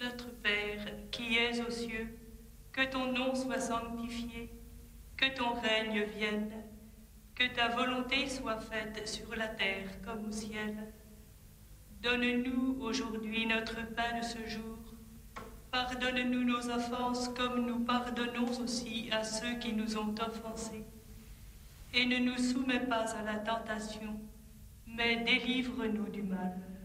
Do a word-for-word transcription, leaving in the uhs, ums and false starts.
Notre Père, qui es aux cieux, que ton nom soit sanctifié, que ton règne vienne, que ta volonté soit faite sur la terre comme au ciel. Donne-nous aujourd'hui notre pain de ce jour. Pardonne-nous nos offenses comme nous pardonnons aussi à ceux qui nous ont offensés. Et ne nous soumets pas à la tentation, mais délivre-nous du mal.